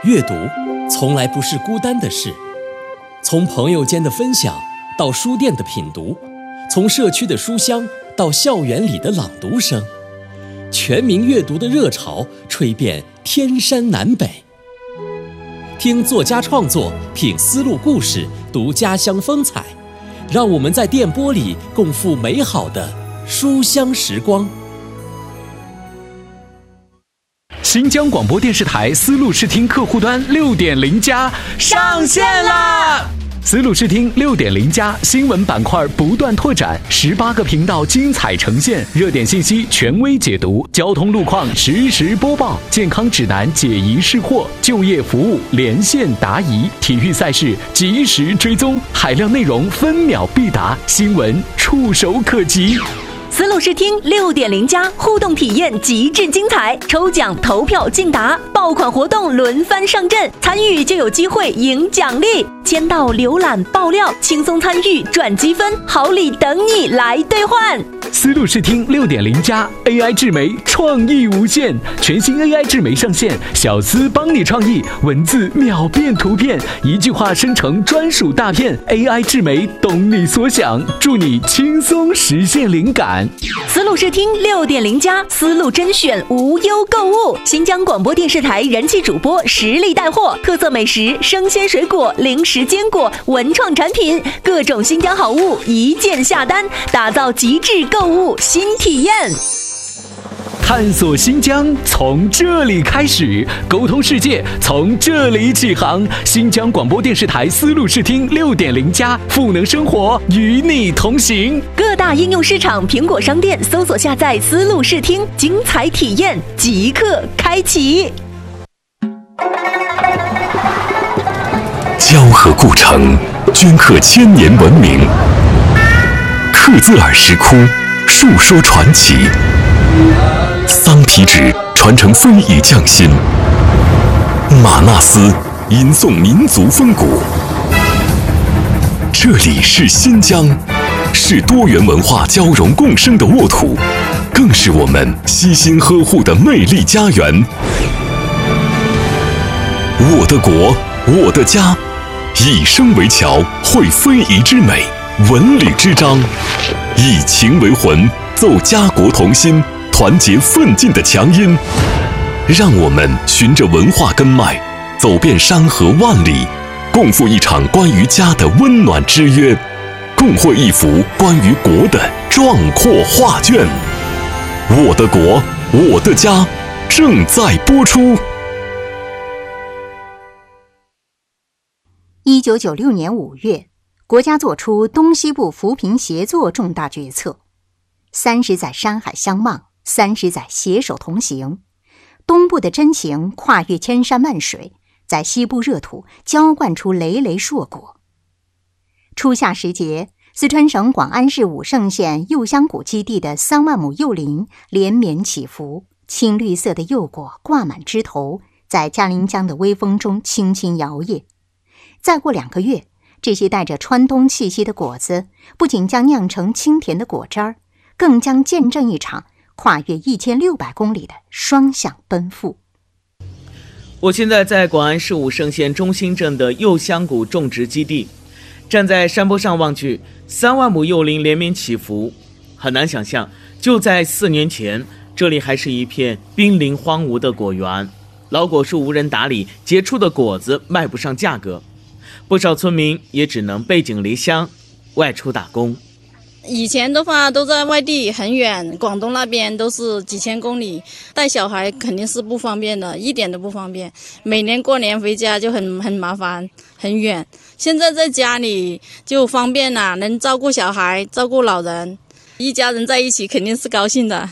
阅读从来不是孤单的事，从朋友间的分享到书店的品读，从社区的书香到校园里的朗读声，全民阅读的热潮吹遍天山南北。听作家创作，品丝路故事，读家乡风采，让我们在电波里共赴美好的书香时光。 新疆广播电视台丝路视听客户端6.0+上线啦！丝路视听6.0+新闻板块不断拓展，18个频道精彩呈现，热点信息权威解读，交通路况实时播报，健康指南解疑释惑，就业服务连线答疑，体育赛事及时追踪，海量内容分秒必达，新闻触手可及。 丝路视听6.0+互动体验极致精彩，抽奖投票竞答，爆款活动轮番上阵，参与就有机会赢奖励，签到浏览爆料，轻松参与赚积分，好礼等你来兑换。 丝路视听6.0+ AI 智媒创意无限，全新 AI 智媒上线，小丝帮你创意，文字秒变图片，一句话生成专属大片， AI 智媒懂你所想，助你轻松实现灵感。 丝路视听6.0+丝路甄选无忧购物，新疆广播电视台人气主播实力带货，特色美食、生鲜水果、零食坚果、文创产品，各种新疆好物一键下单，打造极致购物新体验。 探索新疆从这里开始，沟通世界从这里起航。新疆广播电视台丝路视听6.0+赋能生活，与你同行。 各大应用市场、苹果商店搜索下载丝路视听，精彩体验即刻开启。 交河故城，镌刻千年文明；克孜尔石窟，述说传奇。桑皮纸传承非遗匠心，玛纳斯吟诵民族风骨。这里是新疆，是多元文化交融共生的沃土，更是我们悉心呵护的魅力家园。我的国，我的家，以声为桥，绘非遗之美，文旅之章，以情为魂，奏家国同心，团结奋进的强音。让我们循着文化根脉，走遍山河万里，共赴一场关于家的温暖之约，共绘一幅关于国的壮阔画卷。我的国，我的家，正在播出。 1996年5月，国家作出东西部扶贫协作重大决策，30载山海相望，30载携手同行。东部的真情跨越千山万水，在西部热土浇灌出累累硕果。初夏时节，四川省广安市武胜县柚香谷基地的3万亩柚林连绵起伏，青绿色的柚果挂满枝头，在嘉陵江的微风中轻轻摇曳。再过2个月，这些带着川冬气息的果子不仅将酿成清甜的果汁儿，更将见证一场跨越1600公里的双向奔赴。 我现在在广安市武胜县中心镇的柚香谷种植基地，站在山坡上望去，3万亩柚林连绵起伏，很难想象，就在4年前，这里还是一片濒临荒芜的果园，老果树无人打理，结出的果子卖不上价格，不少村民也只能背井离乡，外出打工。 以前的话都在外地很远，广东那边都是几千公里，带小孩肯定是不方便的，一点都不方便。每年过年回家就很麻烦，很远。现在在家里就方便了，能照顾小孩，照顾老人，一家人在一起肯定是高兴的。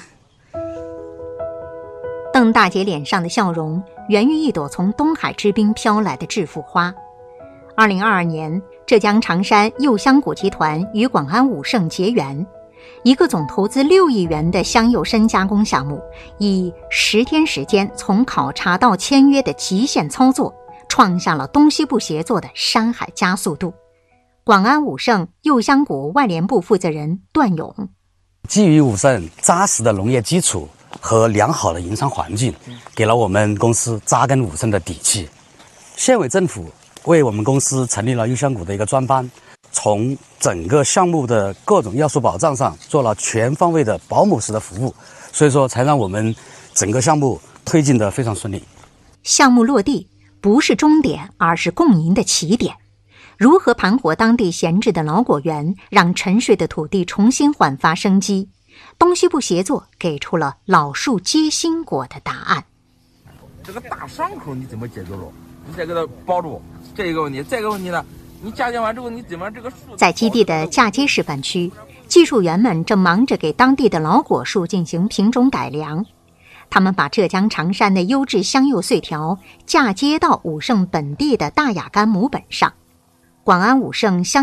邓大姐脸上的笑容源于一朵从东海之滨飘来的致富花。2022年，浙江常山柚香谷集团与广安武胜结缘，一个总投资6亿元的香柚深加工项目，以10天时间从考察到签约的极限操作，创下了东西部协作的山海加速度。广安武胜柚香谷外联部负责人段勇： 基于武胜扎实的农业基础和良好的营商环境，给了我们公司扎根武胜的底气。 县委政府为我们公司成立了柚香谷的一个专班，从整个项目的各种要素保障上做了全方位的保姆式的服务，所以说才让我们整个项目推进得非常顺利。 项目落地不是终点，而是共赢的起点。如何盘活当地闲置的老果园，让沉睡的土地重新焕发生机？东西部协作给出了老树结新果的答案。 这个大伤口你怎么解决了？你再给它包住，这个问题。再一个问题呢，你嫁接完之后，你怎么这个树？ 在基地的嫁接示范区，技术员们正忙着给当地的老果树进行品种改良。他们把浙江常山的优质香柚穗条嫁接到武胜本地的大雅柑母本上。广安武胜香